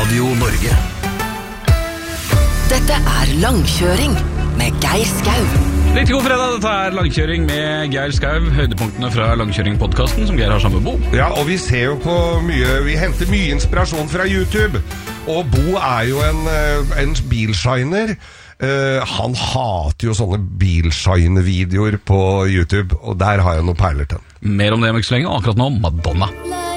Radio Norge. Dette Langkjøring med Geir Skau. Litt god fredag, dette Langkjøring med Geir Skau. Høydepunktene fra Langkjøring-podcasten som Geir har sammen med Bo. Ja, og vi ser jo på mye, vi henter mye inspirasjon fra YouTube. Og Bo jo en bilshiner. Han hater jo sånne bilshine-videoer på YouTube, og der har jeg noen perler til. Mer om det om ikke så lenge, og akkurat nå Madonna.